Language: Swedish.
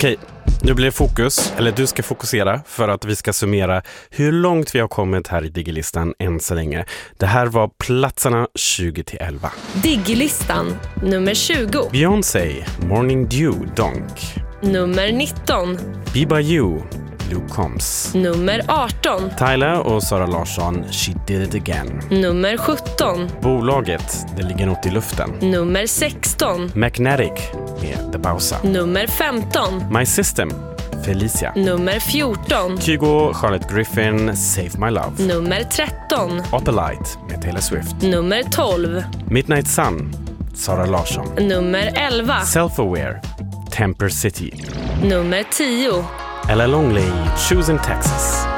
Okej, nu blir det fokus, eller du ska fokusera för att vi ska summera hur långt vi har kommit här i Diggilistan än så länge. Det här var platserna 20-11. Diggilistan, nummer 20. Beyoncé, Morning Dew, Donk. Nummer 19. Be By You, Luke Combs. Nummer 18. Tyler och Sara Larsson, She Did It Again. Nummer 17. Bolaget, Det ligger något i luften. Nummer 16. Magnetic med The Bausa. Nummer 15. My System, Felicia. Nummer 14. Kygo, Charlotte Griffin, Save My Love. Nummer 13. Opelite med Taylor Swift. Nummer 12. Midnight Sun, Sara Larsson. Nummer 11. Self-Aware, Temper City. Nummer 10. Ella Longley, Choosing Texas.